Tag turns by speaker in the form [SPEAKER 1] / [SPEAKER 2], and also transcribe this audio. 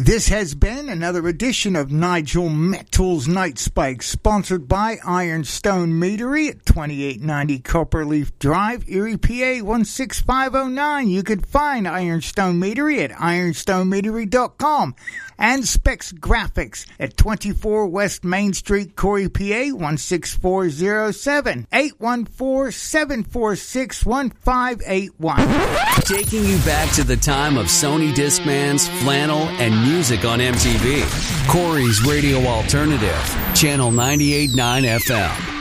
[SPEAKER 1] This has been another edition of Nigel Metal's Night Spike, sponsored by Ironstone Meadery at 2890 Copperleaf Drive, Erie, PA 16509. You can find Ironstone Meadery at ironstonemeadery.com and Specs Graphics at 24 West Main Street, Corey, PA 16407, 814-746-1581.
[SPEAKER 2] Taking you back to the time of Sony Discmans, flannel, and music on MTV. Corey's Radio Alternative, Channel 98.9 FM.